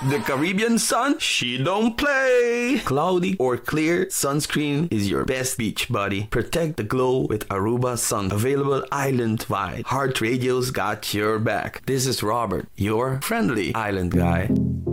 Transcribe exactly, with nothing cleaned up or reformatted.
The Caribbean sun, she don't play. Cloudy or clear, sunscreen is your best beach buddy. Protect the glow with Aruba Sun. Available island-wide. Heart Radio's got your back. This is Robert, your friendly island guy.